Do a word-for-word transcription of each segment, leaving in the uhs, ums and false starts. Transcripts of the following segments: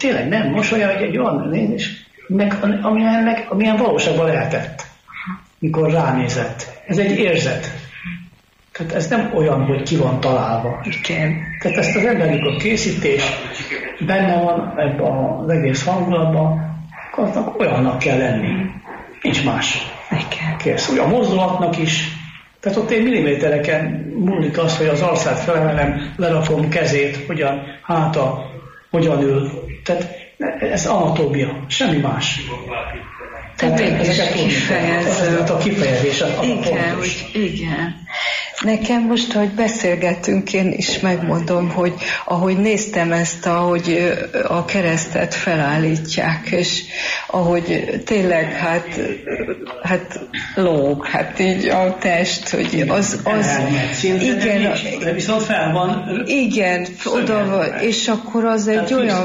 tényleg nem mosolya, hogy egy olyan nézés, meg, amilyen, meg, amilyen valóságban lehetett, mikor ránézett. Ez egy érzet. Tehát ez nem olyan, hogy ki van találva. Igen. Tehát ezt az ember, mikor készítés benne van ebben az egész hangulatban, akkor olyannak kell lenni. Nincs más. Igen. Kész. Úgy a mozdulatnak is. Tehát ott egy millimétereken múlik az, hogy az arcát felemelem, lerakom kezét, hogyan háta, hogyan ül. Tehát ez anatómia, semmi más. Tehát ezeket kifejező. A kifejezés. Igen, hogy igen. Nekem most, ahogy beszélgetünk, én is megmondom, hogy ahogy néztem ezt, ahogy a keresztet felállítják, és ahogy tényleg hát, hát lóg, hát így a test, hogy az, az igen, de viszont fel van. Igen, oda van, és akkor az egy olyan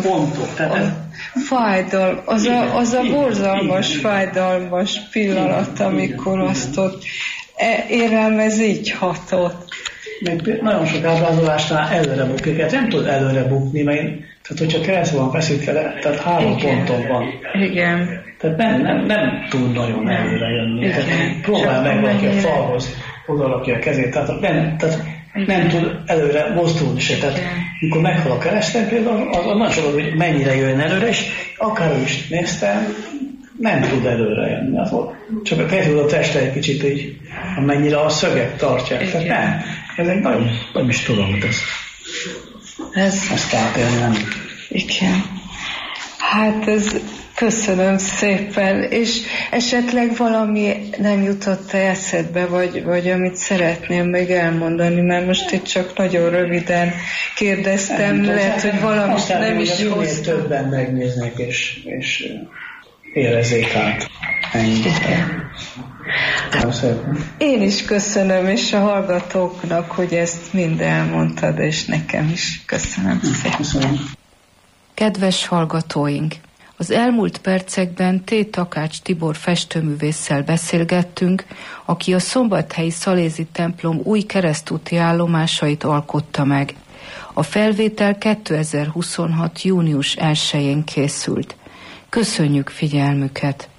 fájdalom, az a, az a borzalmas, fájdalmas pillanat, amikor azt ott érem, ez így hatott. Meg nagyon sok ábrázolásnál előre bukik, hát nem tud előre bukni, mert én, tehát hogyha keresztül van feszítve, tehát három igen. ponton van. Igen. Tehát nem, nem, nem tud nagyon előre jönni. Tehát próbál meg valaki a falhoz, odarakja a kezét, tehát nem, tehát nem tud előre mozdulni se. Tehát mikor meghal a kereszten például, az, az nagyon sokat, hogy mennyire jön előre, és akár is néztem, nem tud előre jönni. Az csak felhúzza a testre egy kicsit így, amennyire a szögek tartják. Igen. Tehát nem. Ez egy nagyon, nem is tudom, hogy ezt, ez, ezt átélni nem. Igen. Hát ez, köszönöm szépen, és esetleg valami nem jutott eszedbe, vagy, vagy amit szeretném még elmondani, mert most itt csak nagyon röviden kérdeztem, nem, lehet, hogy valamit nem, nem is hoztam. Többen megnéznek, és, és érezzék át. Ennyi. Én is köszönöm, és a hallgatóknak, hogy ezt mind elmondtad, és nekem is köszönöm szépen. Köszönöm. Kedves hallgatóink! Az elmúlt percekben T. Takács Tibor festőművésszel beszélgettünk, aki a szombathelyi szalézi templom új keresztúti állomásait alkotta meg. A felvétel kétezer-huszonhat. június elsején készült. Köszönjük figyelmüket!